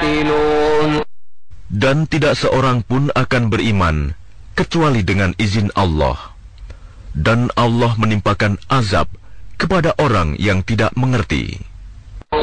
يعقلون. Dan tidak seorang pun akan beriman kecuali dengan izin Allah. Dan Allah menimpakan azab kepada orang yang tidak mengerti.